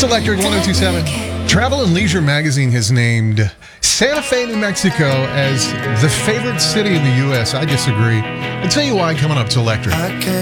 Electric 1027. Travel and Leisure magazine has named Santa Fe, New Mexico as the favorite city in the U.S. I disagree. I'll tell you why coming up to Electric.